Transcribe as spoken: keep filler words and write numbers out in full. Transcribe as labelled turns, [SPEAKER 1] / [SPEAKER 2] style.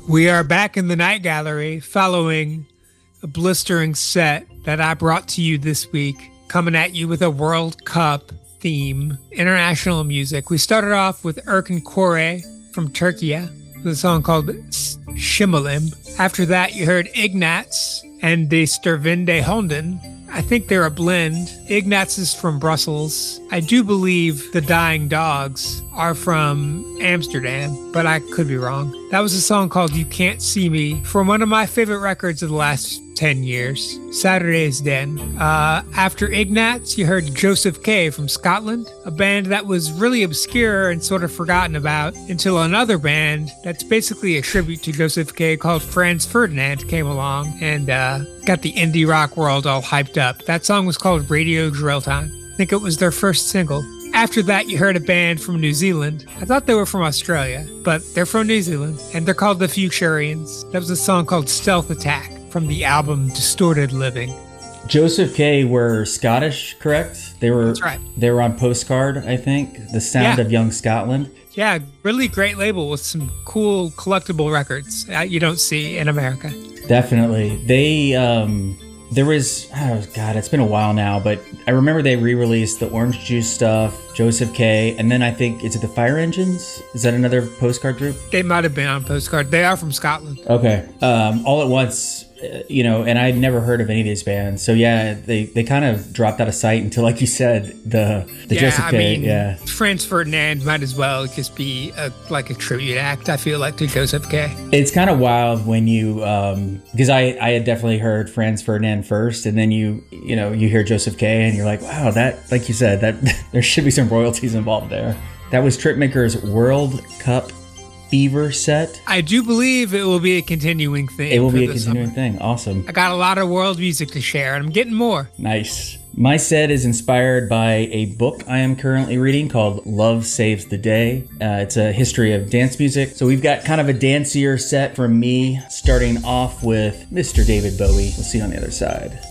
[SPEAKER 1] We are back in the Night Gallery following a blistering set that I brought to you this week, coming at you with a World Cup theme, international music. We started off with Erkan Kore from Turkey with a song called Shimalim. After that, you heard Ignatz and De Stervende Honden. I think they're a blend. Ignatz is from Brussels. I do believe the Dying Dogs are from Amsterdam, but I could be wrong. That was a song called You Can't See Me from one of my favorite records of the last ten years, Saturday's Den. Uh, after Ignatz, you heard Joseph K from Scotland, a band that was really obscure and sort of forgotten about until another band that's basically a tribute to Joseph K called Franz Ferdinand came along and uh, got the indie rock world all hyped up. That song was called Radio Drill Time. I think it was their first single. After that, you heard a band from New Zealand. I thought they were from Australia, but they're from New Zealand, and they're called the Futurians. That was a song called Stealth Attack from the album Distorted Living.
[SPEAKER 2] Joseph K were Scottish, correct? They were.
[SPEAKER 1] That's right.
[SPEAKER 2] They were on Postcard, I think. The Sound
[SPEAKER 1] yeah.
[SPEAKER 2] of Young Scotland.
[SPEAKER 1] Yeah, really great label with some cool collectible records uh, you don't see in America.
[SPEAKER 2] Definitely. They, um, there was, oh God, it's been a while now, but I remember they re-released the Orange Juice stuff, Joseph K, and then I think, is it the Fire Engines? Is that another Postcard group?
[SPEAKER 1] They might have been on Postcard. They are from Scotland.
[SPEAKER 2] Okay. Um, all at once, you know, and I'd never heard of any of these bands. So yeah, they, they kind of dropped out of sight until, like you said, the the
[SPEAKER 1] yeah,
[SPEAKER 2] Joseph
[SPEAKER 1] I
[SPEAKER 2] K.
[SPEAKER 1] Mean,
[SPEAKER 2] yeah,
[SPEAKER 1] Franz Ferdinand might as well just be a, like a tribute act, I feel like, to Joseph K.
[SPEAKER 2] It's kind of wild when you, um, because I, I had definitely heard Franz Ferdinand first, and then you, you know, you hear Joseph K, and you're like, wow, that, like you said, that there should be some royalties involved there. That was Tripmaker's World Cup Fever set.
[SPEAKER 1] I do believe it will be a continuing thing.
[SPEAKER 2] It will be a continuing
[SPEAKER 1] summer.
[SPEAKER 2] thing. Awesome.
[SPEAKER 1] I got a lot of world music to share, and I'm getting more.
[SPEAKER 2] Nice. My set is inspired by a book I am currently reading called Love Saves the Day. Uh, it's a history of dance music. So we've got kind of a dancier set from me, starting off with Mister David Bowie. We'll see you on the other side.